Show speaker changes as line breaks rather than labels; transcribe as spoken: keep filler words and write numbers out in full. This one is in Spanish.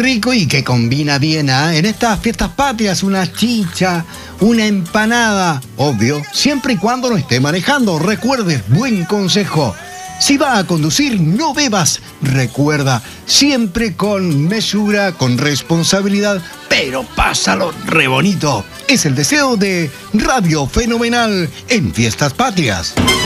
rico y que combina bien, ¿eh? En estas fiestas patrias, una chicha, una empanada, obvio, siempre y cuando no esté manejando. Recuerde, buen consejo. Si va a conducir, no bebas. Recuerda, siempre con mesura, con responsabilidad, pero pásalo re bonito. Es el deseo de Radio Fenomenal en Fiestas Patrias.